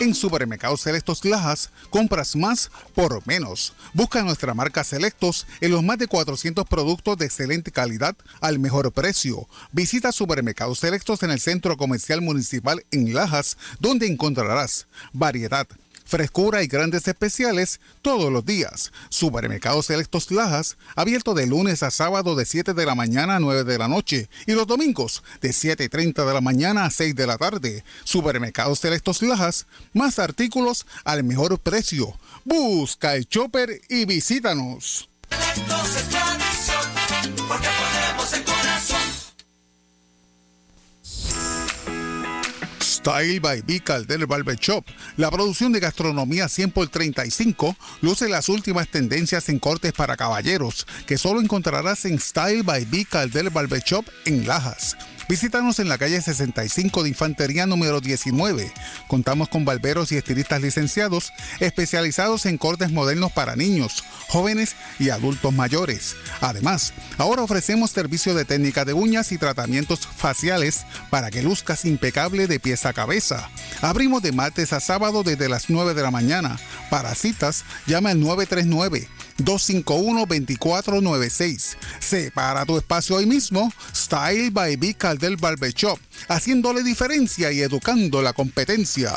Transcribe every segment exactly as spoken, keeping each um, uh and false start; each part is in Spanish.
En Supermercados Selectos Lajas, compras más por menos. Busca nuestra marca Selectos en los más de cuatrocientos productos de excelente calidad al mejor precio. Visita Supermercados Selectos en el Centro Comercial Municipal en Lajas, donde encontrarás variedad, frescura y grandes especiales todos los días. Supermercados Selectos Lajas, abierto de lunes a sábado de siete de la mañana a nueve de la noche y los domingos de siete y treinta de la mañana a seis de la tarde. Supermercados Selectos Lajas, más artículos al mejor precio. Busca el shopper y visítanos. Selectos es tradición, porque ponemos el corazón. Style by B. Caldel Barber Shop. La producción de gastronomía cien por treinta y cinco luce las últimas tendencias en cortes para caballeros, que solo encontrarás en Style by B. Caldel Barber Shop en Lajas. Visítanos en la calle sesenta y cinco de Infantería número diecinueve. Contamos con barberos y estilistas licenciados especializados en cortes modernos para niños, jóvenes y adultos mayores. Además, ahora ofrecemos servicio de técnica de uñas y tratamientos faciales para que luzcas impecable de pies a cabeza. Abrimos de martes a sábado desde las nueve de la mañana. Para citas, llama al nueve tres nueve, dos cinco uno, dos cuatro nueve seis. Separa tu espacio hoy mismo. Style by B. Caldel Barber Shop, haciéndole diferencia y educando la competencia.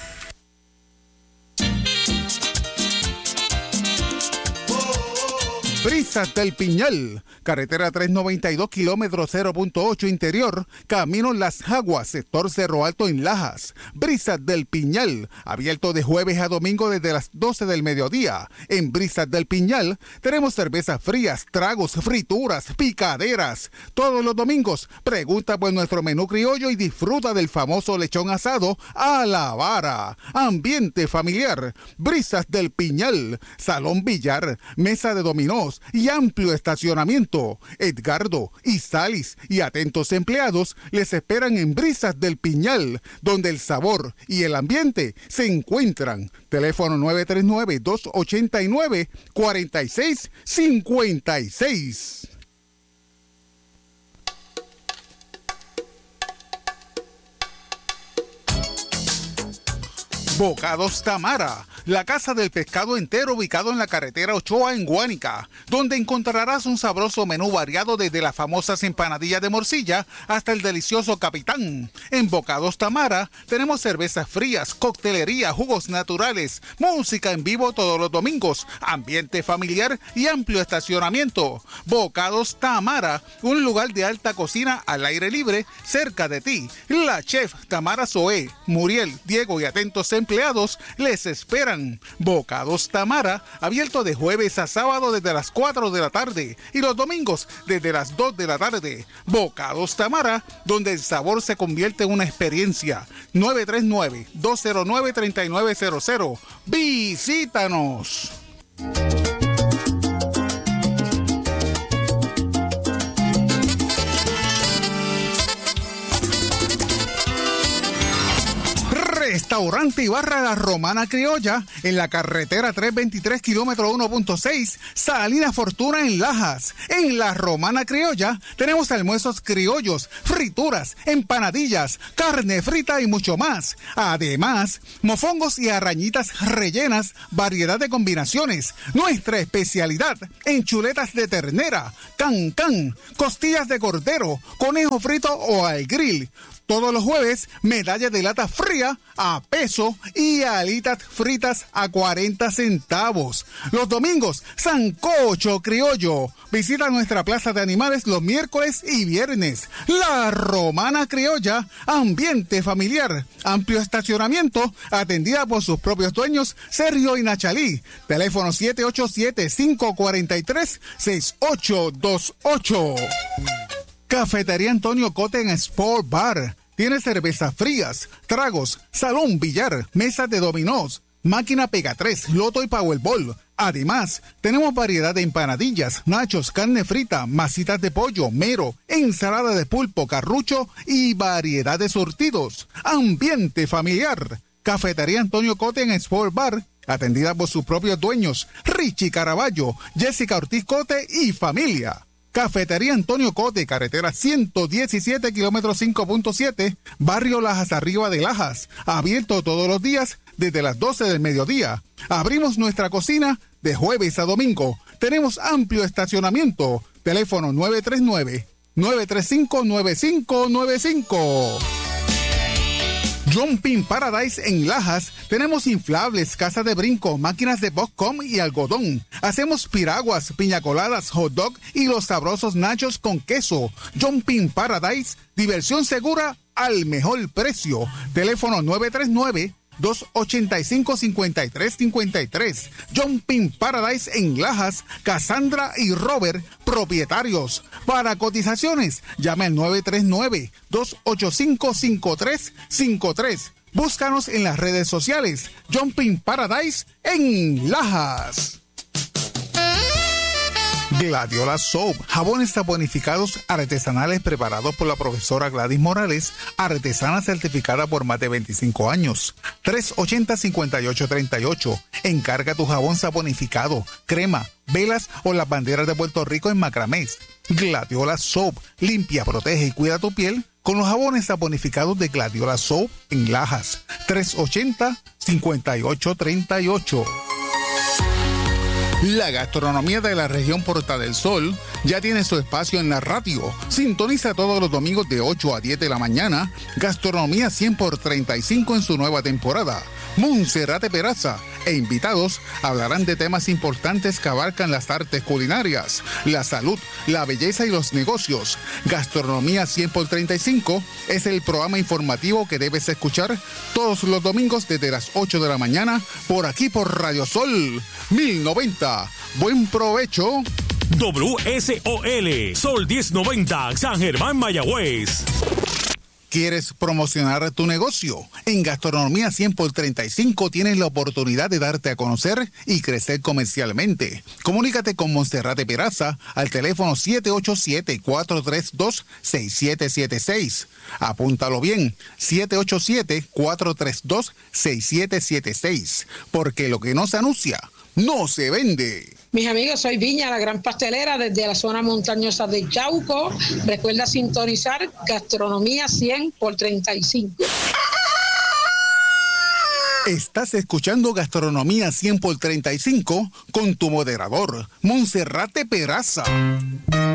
Brisas del Piñal, carretera trescientos noventa y dos, kilómetro cero punto ocho interior, camino Las Jaguas, sector Cerro Alto en Lajas. Brisas del Piñal, abierto de jueves a domingo desde las doce del mediodía. En Brisas del Piñal tenemos cervezas frías, tragos, frituras, picaderas. Todos los domingos, pregunta por nuestro menú criollo y disfruta del famoso lechón asado a la vara. Ambiente familiar. Brisas del Piñal, salón billar, mesa de dominós y amplio estacionamiento. Edgardo y Salis y atentos empleados les esperan en Brisas del Piñal, donde el sabor y el ambiente se encuentran. Teléfono nueve tres nueve, dos ocho nueve, cuatro seis cinco seis. Bocados Tamara, la casa del pescado entero ubicado en la carretera Ochoa en Guánica, donde encontrarás un sabroso menú variado desde las famosas empanadillas de morcilla hasta el delicioso capitán. En Bocados Tamara tenemos cervezas frías, coctelería, jugos naturales, música en vivo todos los domingos, ambiente familiar y amplio estacionamiento. Bocados Tamara, un lugar de alta cocina al aire libre cerca de ti. La chef Tamara Zoé, Muriel, Diego y atentos empleados les esperan. Bocados Tamara, abierto de jueves a sábado desde las cuatro de la tarde y los domingos desde las dos de la tarde. Bocados Tamara, donde el sabor se convierte en una experiencia. nueve tres nueve, dos cero nueve, tres nueve cero cero. Visítanos. Restaurante y barra La Romana Criolla en la carretera trescientos veintitrés, kilómetro uno punto seis, Salina Fortuna en Lajas. En La Romana Criolla tenemos almuerzos criollos, frituras, empanadillas, carne frita y mucho más. Además, mofongos y arrañitas rellenas, variedad de combinaciones. Nuestra especialidad en chuletas de ternera, cancán, costillas de cordero, conejo frito o al grill. Todos los jueves, medalla de lata fría a peso y alitas fritas a cuarenta centavos. Los domingos, sancocho criollo. Visita nuestra plaza de animales los miércoles y viernes. La Romana Criolla, ambiente familiar, amplio estacionamiento, atendida por sus propios dueños, Sergio y Nachalí. Teléfono siete ocho siete, cinco cuatro tres, seis ocho dos ocho. Cafetería Antonio Cote en Sport Bar. Tiene cervezas frías, tragos, salón billar, mesas de dominós, máquina Pega tres, loto y Powerball. Además, tenemos variedad de empanadillas, nachos, carne frita, masitas de pollo, mero, ensalada de pulpo, carrucho y variedad de surtidos. Ambiente familiar. Cafetería Antonio Cote en Sport Bar, atendida por sus propios dueños, Richie Caraballo, Jessica Ortiz Cote y familia. Cafetería Antonio Cote, carretera ciento diecisiete, kilómetro cinco punto siete, barrio Lajas Arriba de Lajas. Abierto todos los días desde las doce del mediodía. Abrimos nuestra cocina de jueves a domingo. Tenemos amplio estacionamiento. Teléfono nueve tres nueve, nueve tres cinco, nueve cinco nueve cinco. Jumping Paradise en Lajas. Tenemos inflables, casas de brinco, máquinas de popcorn y algodón. Hacemos piraguas, piña coladas, hot dog y los sabrosos nachos con queso. Jumping Paradise, diversión segura al mejor precio. Teléfono nueve tres nueve, dos ocho cinco, cinco tres cinco tres. Jumping Paradise en Lajas. Cassandra y Robert, propietarios. Para cotizaciones, llame al nueve tres nueve, dos ocho cinco, cinco tres cinco tres. Búscanos en las redes sociales. Jumping Paradise en Lajas. Gladiola Soap, jabones saponificados artesanales preparados por la profesora Gladys Morales, artesana certificada por más de veinticinco años. tres ochenta, cincuenta y ocho treinta y ocho. Encarga tu jabón saponificado, crema, velas o las banderas de Puerto Rico en macramés. Gladiola Soap, limpia, protege y cuida tu piel con los jabones saponificados de Gladiola Soap en Lajas. tres ochenta, cincuenta y ocho treinta y ocho. La gastronomía de la región Porta del Sol ya tiene su espacio en la radio. Sintoniza todos los domingos de ocho a diez de la mañana. Gastronomía cien por treinta y cinco en su nueva temporada. Monserrate Peraza e invitados hablarán de temas importantes que abarcan las artes culinarias, la salud, la belleza y los negocios. Gastronomía cien por treinta y cinco es el programa informativo que debes escuchar todos los domingos desde las ocho de la mañana por aquí por Radio Sol mil noventa. Buen provecho. W S O L, Sol diez noventa, San Germán, Mayagüez. ¿Quieres promocionar tu negocio? En Gastronomía cien por treinta y cinco tienes la oportunidad de darte a conocer y crecer comercialmente. Comunícate con Monserrate Peraza al teléfono siete ocho siete, cuatro tres dos, seis siete siete seis. Apúntalo bien, siete ocho siete, cuatro tres dos, seis siete siete seis. Porque lo que no se anuncia, no se vende. Mis amigos, soy Viña, la gran pastelera desde la zona montañosa de Yauco. Recuerda sintonizar Gastronomía cien por treinta y cinco. Estás escuchando Gastronomía cien por treinta y cinco con tu moderador, Monserrate Peraza.